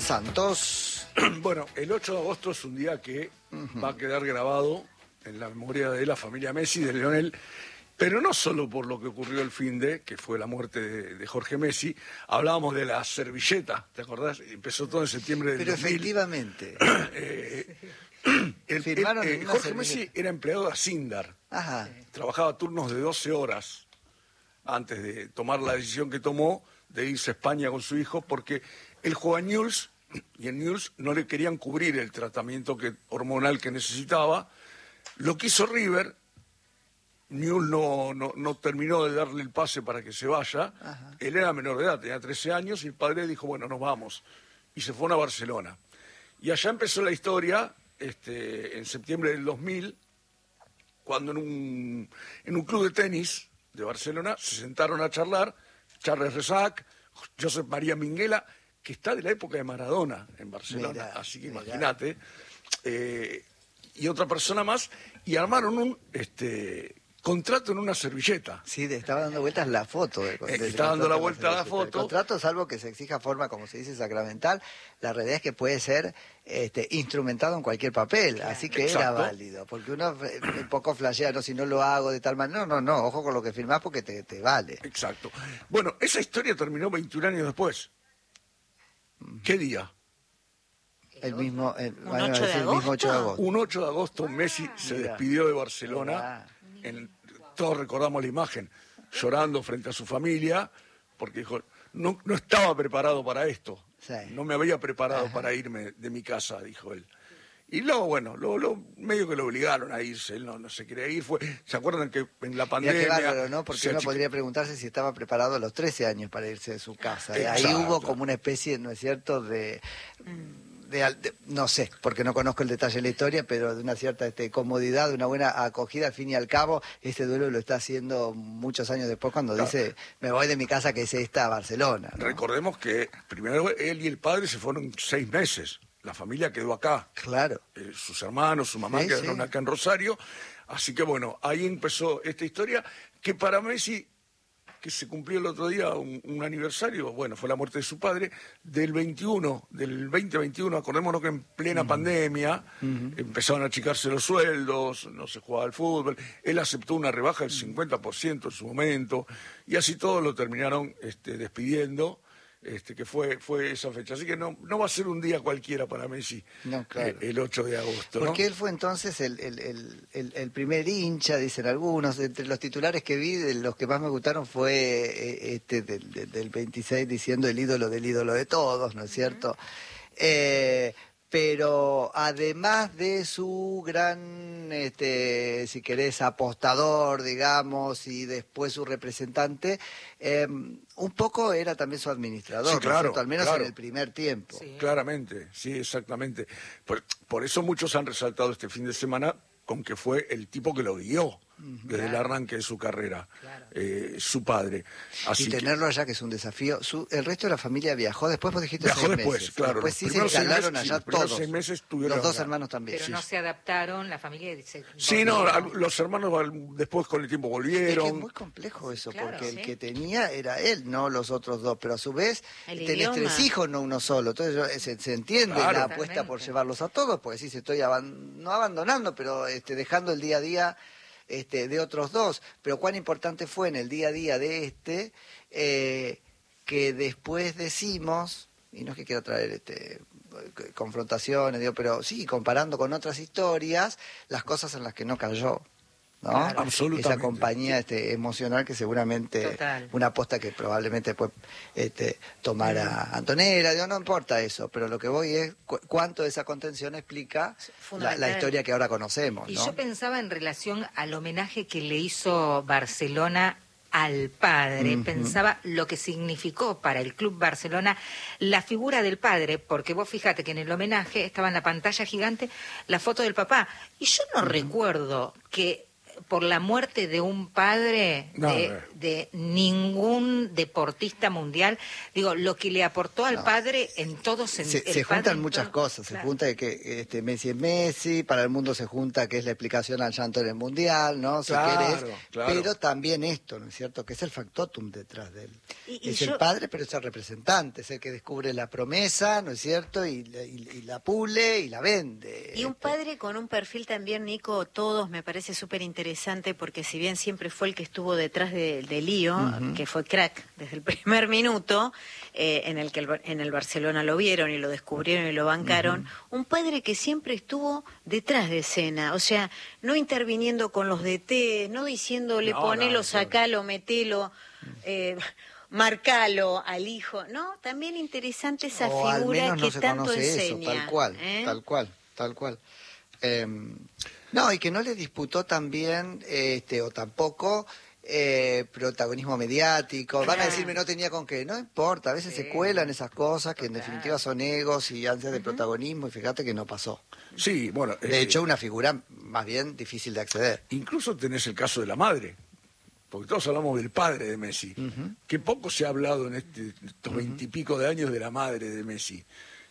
Santos. Bueno, el 8 de agosto es un día que va a quedar grabado en la memoria de la familia Messi, de Lionel, pero no solo por lo que ocurrió el finde, que fue la muerte de Jorge Messi. Hablábamos de la servilleta, ¿te acordás? Empezó todo en septiembre del Pero 2000. efectivamente. Firmaron en una Jorge servilleta. Messi era empleado de Asindar. Ajá. Trabajaba turnos de 12 horas antes de tomar la decisión que tomó de irse a España con su hijo, porque él jugaba en Newell's y en Newell's no le querían cubrir el tratamiento hormonal que necesitaba. Lo que hizo River, Newell's no terminó de darle el pase para que se vaya. Ajá. Él era menor de edad, tenía 13 años, y el padre dijo, bueno, nos vamos. Y se fueron a Barcelona. Y allá empezó la historia, en septiembre del 2000, cuando en un club de tenis de Barcelona se sentaron a charlar Charles Rezac, Josep María Minguela, que está de la época de Maradona en Barcelona, Mirá, así que mirá. imagínate, y otra persona más, y armaron un contrato en una servilleta. Sí, estaba dando vueltas la foto. Está dando la vuelta a la servilleta. foto. El contrato, salvo que se exija forma, como se dice, sacramental, la realidad es que puede ser instrumentado en cualquier papel, claro. Así que Exacto. era válido, porque uno un poco flashea, no, si no lo hago de tal manera, no, ojo con lo que firmás porque te vale. Exacto. Bueno, esa historia terminó 21 años después. ¿Qué día? El mismo, ¿Un 8 de el mismo 8 de agosto. Un 8 de agosto Messi se Mira. despidió de Barcelona. Todos recordamos la imagen, llorando frente a su familia, porque dijo, no estaba preparado para esto. Sí. No me había preparado para irme de mi casa, dijo él. Y luego, bueno, medio que lo obligaron a irse, él no se quería ir. ¿Se acuerdan que en la pandemia... Mira qué bárbaro, ¿no? Porque uno podría preguntarse si estaba preparado a los 13 años para irse de su casa. Exacto. Ahí hubo como una especie, ¿no es cierto?, de no sé, porque no conozco el detalle de la historia, pero de una cierta comodidad, de una buena acogida. Al fin y al cabo, este duelo lo está haciendo muchos años después cuando dice, me voy de mi casa que es esta, Barcelona, ¿no? Recordemos que primero él y el padre se fueron 6 meses. La familia quedó acá. Claro. Sus hermanos, su mamá quedaron acá en Rosario. Así que bueno, ahí empezó esta historia que para Messi, que se cumplió el otro día un aniversario, bueno, fue la muerte de su padre, del 2021, acordémonos que en plena pandemia empezaron a achicarse los sueldos, no se jugaba al fútbol, él aceptó una rebaja del 50% en su momento, y así todos lo terminaron despidiendo. Que fue esa fecha. Así que no va a ser un día cualquiera para Messi, No, claro. El 8 de agosto. Porque él fue entonces el primer hincha, dicen algunos. Entre los titulares que vi, de los que más me gustaron fue del 26 diciendo el ídolo del ídolo de todos, ¿no es cierto? Pero además de su gran, si querés, apostador, digamos, y después su representante, un poco era también su administrador, Sí, claro, ¿no es cierto? Al menos claro. en el primer tiempo. Sí. Claramente, sí, exactamente. Por eso muchos han resaltado este fin de semana con que fue el tipo que lo guió desde el arranque de su carrera, su padre. Así Y tenerlo allá, que es un desafío. El resto de la familia viajó después, vos dijiste viajó 6 después, meses. claro. Después sí Los se primeros 6 instalaron meses, allá los primeros todos. 6 meses estuvieron Los dos acá. hermanos también. Pero no se adaptaron, la familia dice... Sí, no, los hermanos después con el tiempo Es que volvieron. es muy complejo eso, Claro, porque el sí. que tenía era él, no los otros dos, pero a su vez El tenés idioma. 3 hijos, no uno solo. Entonces se entiende Claro. la apuesta por Totalmente. llevarlos a todos, porque sí, se estoy no abandonando, pero dejando el día a día de otros dos. Pero cuán importante fue en el día a día de que después decimos, y no es que quiera traer confrontaciones, pero sí, comparando con otras historias, las cosas en las que no cayó, ¿no? Claro. Absolutamente. Esa compañía emocional que seguramente, Total. una aposta que probablemente después tomara Antonella, digo, no importa eso, pero lo que voy es cuánto de esa contención explica Fundamental. la historia que ahora conocemos, Y ¿no? yo pensaba en relación al homenaje que le hizo Barcelona al padre, pensaba lo que significó para el Club Barcelona la figura del padre, porque vos fíjate que en el homenaje estaba en la pantalla gigante la foto del papá, y yo no recuerdo que por la muerte de un padre de ningún deportista mundial. Digo, lo que le aportó al padre en todo sentido. Se juntan muchas cosas. Se junta que Messi es Messi, para el mundo se junta que es la explicación al llanto en el Mundial, ¿no? Si querés. Claro. Pero también esto, ¿no es cierto? Que es el factotum detrás de él. Es el padre, pero es el representante, es el que descubre la promesa, ¿no es cierto? Y la pule y la vende. Y un padre con un perfil también, Nico, todos me parece súper interesante, porque si bien siempre fue el que estuvo detrás de Lío, que fue crack desde el primer minuto, en el que en el Barcelona lo vieron y lo descubrieron y lo bancaron, un padre que siempre estuvo detrás de escena, o sea, no interviniendo con los DT, no diciéndole ponelo, sacalo, metelo, marcalo al hijo, ¿no? También interesante esa figura que tanto enseña. Eso, tal cual. No, y que no le disputó también, o tampoco, protagonismo mediático. Van a decirme no tenía con qué, no importa, a veces se cuelan esas cosas que en definitiva son egos y ansias de protagonismo, y fíjate que no pasó. Sí, bueno. De hecho, una figura más bien difícil de acceder. Incluso tenés el caso de la madre, porque todos hablamos del padre de Messi, que poco se ha hablado en estos 20 y pico de años de la madre de Messi.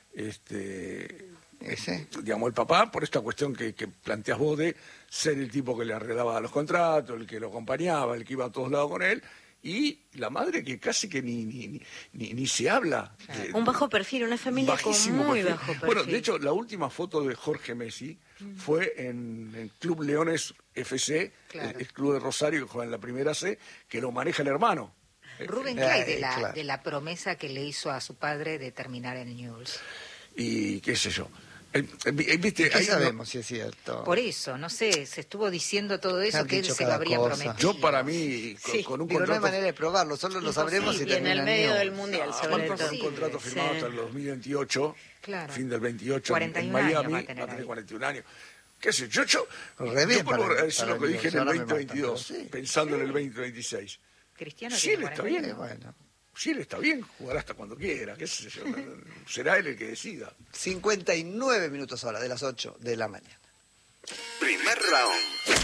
Digamos, el papá, por esta cuestión que planteas vos de ser el tipo que le arreglaba los contratos, el que lo acompañaba, el que iba a todos lados con él, y la madre que casi que ni se habla. Un bajo perfil, una familia con muy bajo perfil. Bueno, de hecho, la última foto de Jorge Messi fue en el Club Leones FC, el club de Rosario que juega en la primera C, que lo maneja el hermano. Rubén Clay, de la promesa que le hizo a su padre de terminar en Newell's. Y qué sé yo. ¿Viste? ¿Qué sabemos si es cierto? Por eso, no sé, se estuvo diciendo todo eso, que él se lo habría prometido. Yo para mí, con un contrato... no hay manera de probarlo, solo lo sabremos si termina en el medio del Mundial, sobre todo. Con un contrato firmado hasta el 2028, fin del 28, en Miami, va a tener 41 años. ¿Qué sé yo? Yo vuelvo a decir lo que dije en el 2022, pensando en el 2026. Cristiano sí, él está bien. Sí, él está bien, jugará hasta cuando quiera, qué sé yo, será él el que decida. 59 minutos ahora, de las 8 de la mañana. Primer round.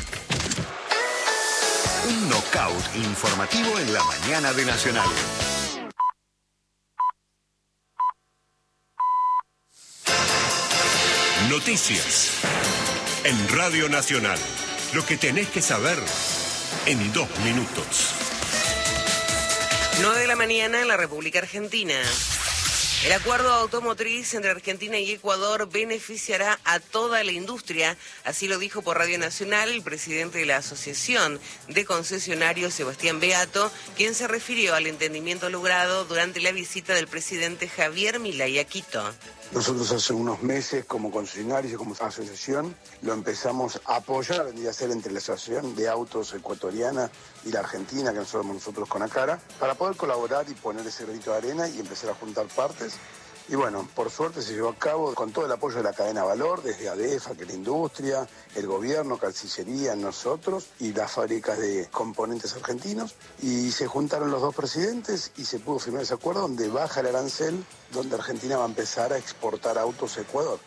Un knockout informativo en la mañana de Nacional. Noticias. En Radio Nacional. Lo que tenés que saber en 2 minutos. 9 de la mañana en la República Argentina. El acuerdo automotriz entre Argentina y Ecuador beneficiará a toda la industria, así lo dijo por Radio Nacional el presidente de la Asociación de Concesionarios, Sebastián Beato, quien se refirió al entendimiento logrado durante la visita del presidente Javier Milei a Quito. Nosotros hace unos meses, como concesionarios y como asociación, lo empezamos a apoyar, vendría a ser entre la Asociación de Autos Ecuatoriana y la Argentina, que somos nosotros con Acara, para poder colaborar y poner ese granito de arena y empezar a juntar partes. Y bueno, por suerte se llevó a cabo con todo el apoyo de la cadena Valor, desde ADEFA, que es la industria, el gobierno, Cancillería, nosotros y las fábricas de componentes argentinos. Y se juntaron los dos presidentes y se pudo firmar ese acuerdo donde baja el arancel, donde Argentina va a empezar a exportar autos a Ecuador.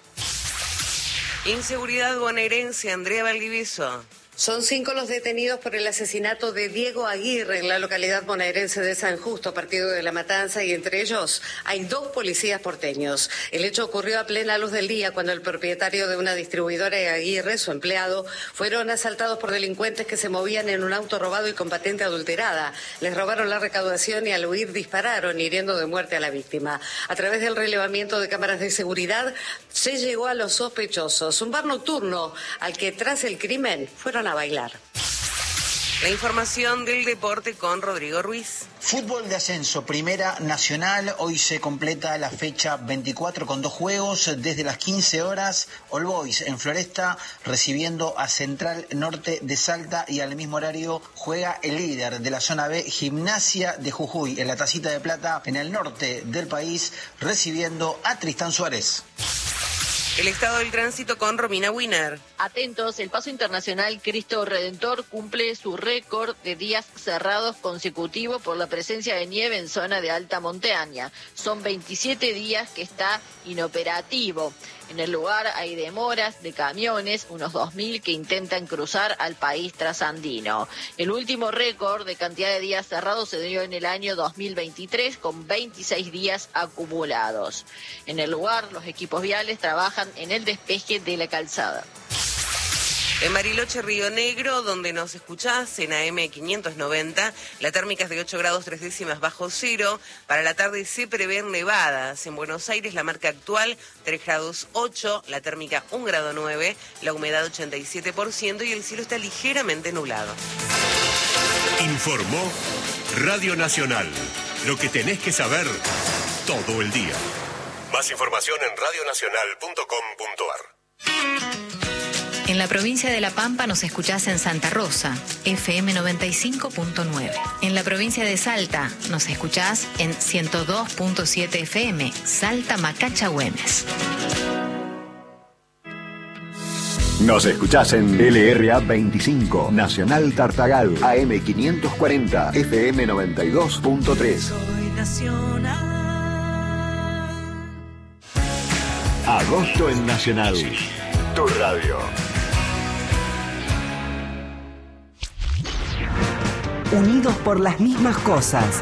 Inseguridad bonaerense, Andrea Valdivieso. Son 5 los detenidos por el asesinato de Diego Aguirre en la localidad bonaerense de San Justo, partido de La Matanza, y entre ellos hay 2 policías porteños. El hecho ocurrió a plena luz del día cuando el propietario de una distribuidora de Aguirre, su empleado, fueron asaltados por delincuentes que se movían en un auto robado y con patente adulterada. Les robaron la recaudación y al huir dispararon, hiriendo de muerte a la víctima. A través del relevamiento de cámaras de seguridad se llegó a los sospechosos. Un bar nocturno al que tras el crimen fueron a bailar. La información del deporte con Rodrigo Ruiz. Fútbol de ascenso, Primera Nacional. Hoy se completa la fecha 24 con 2 juegos. Desde las 15 horas, All Boys en Floresta recibiendo a Central Norte de Salta, y al mismo horario juega el líder de la zona B, Gimnasia de Jujuy, en la Tacita de Plata, en el norte del país, recibiendo a Tristán Suárez. El estado del tránsito con Romina Wiener. Atentos, el paso internacional Cristo Redentor cumple su récord de días cerrados consecutivos por la presencia de nieve en zona de alta montaña. Son 27 días que está inoperativo. En el lugar hay demoras de camiones, unos 2.000 que intentan cruzar al país trasandino. El último récord de cantidad de días cerrados se dio en el año 2023 con 26 días acumulados. En el lugar, los equipos viales trabajan en el despeje de la calzada. En Bariloche, Río Negro, donde nos escuchás en AM 590, la térmica es de 8 grados 3 décimas bajo cero. Para la tarde se prevén nevadas. En Buenos Aires, la marca actual 3 grados 8, la térmica 1 grado 9, la humedad 87% y el cielo está ligeramente nublado. Informó Radio Nacional. Lo que tenés que saber todo el día. Más información en radionacional.com.ar. En la provincia de La Pampa nos escuchás en Santa Rosa, FM 95.9. En la provincia de Salta nos escuchás en 102.7 FM, Salta Macacha Güemes. Nos escuchás en LRA 25, Nacional Tartagal, AM 540, FM 92.3. Soy Nacional. Agosto en Nacional. Tu radio. Unidos por las mismas cosas.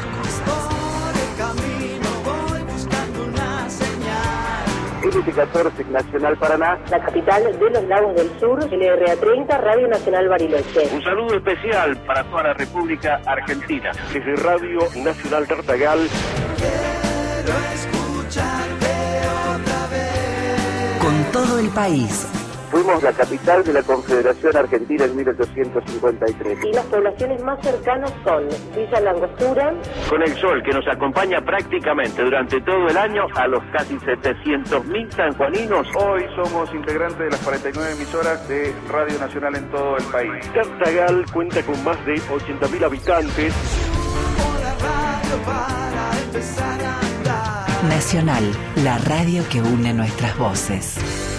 LT14 Nacional Paraná, la capital de los Lagos del Sur, LRA 30, Radio Nacional Bariloche. Un saludo especial para toda la República Argentina. Desde Radio Nacional Tartagal. Quiero escucharte otra vez. Con todo el país. Fuimos la capital de la Confederación Argentina en 1853. Y las poblaciones más cercanas son Villa Langostura. Con el sol que nos acompaña prácticamente durante todo el año a los casi 700.000 sanjuaninos. Hoy somos integrantes de las 49 emisoras de Radio Nacional en todo el país. Tartagal cuenta con más de 80.000 habitantes. Nacional, la radio que une nuestras voces.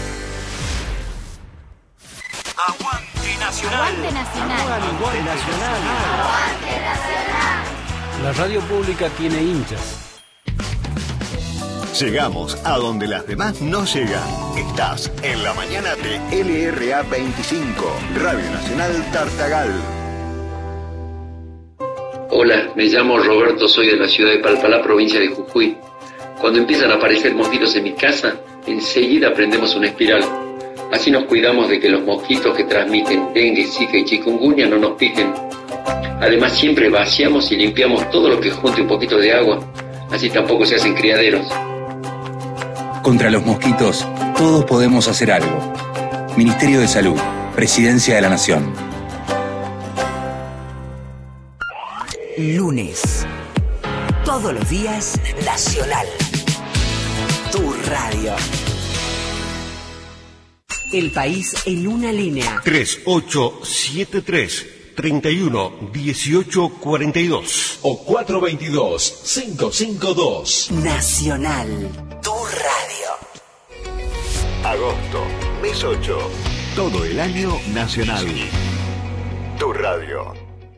Aguante Nacional. Aguante Nacional. Aguante Nacional. Aguante Nacional. La radio pública tiene hinchas. Llegamos a donde las demás no llegan. Estás en la mañana de LRA 25, Radio Nacional Tartagal. Hola, me llamo Roberto, soy de la ciudad de Palpalá, provincia de Jujuy. Cuando empiezan a aparecer mosquitos en mi casa, enseguida prendemos una espiral. Así nos cuidamos de que los mosquitos que transmiten dengue, zika y chikungunya no nos piquen. Además, siempre vaciamos y limpiamos todo lo que junte un poquito de agua. Así tampoco se hacen criaderos. Contra los mosquitos, todos podemos hacer algo. Ministerio de Salud, Presidencia de la Nación. Lunes. Todos los días, Nacional. Tu radio. El país en una línea. 3873-311842 o 422-552. Nacional, tu radio. Agosto, mes 8. Todo el año Nacional. Tu radio.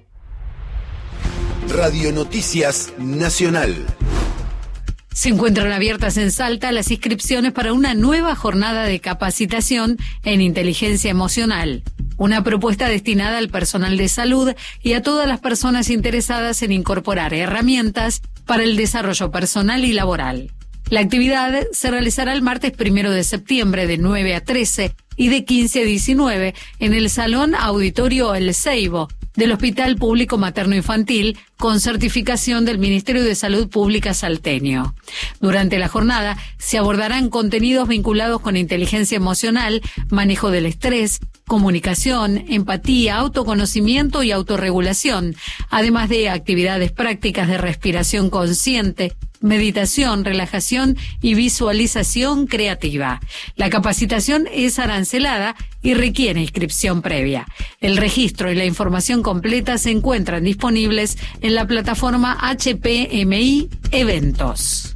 Radio Noticias Nacional. Se encuentran abiertas en Salta las inscripciones para una nueva jornada de capacitación en inteligencia emocional, una propuesta destinada al personal de salud y a todas las personas interesadas en incorporar herramientas para el desarrollo personal y laboral. La actividad se realizará el martes 1 de septiembre de 9 a 13 y de 15 a 19 en el Salón Auditorio El Ceibo del Hospital Público Materno Infantil con certificación del Ministerio de Salud Pública salteño. Durante la jornada se abordarán contenidos vinculados con inteligencia emocional, manejo del estrés, comunicación, empatía, autoconocimiento y autorregulación, además de actividades prácticas de respiración consciente, meditación, relajación y visualización creativa. La capacitación es arancelada y requiere inscripción previa. El registro y la información completa se encuentran disponibles en la plataforma HPMI Eventos.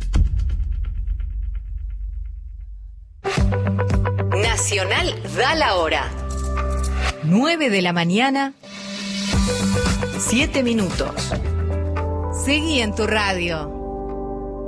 Nacional da la hora. 9 de la mañana, 7 minutos. Seguí en tu radio.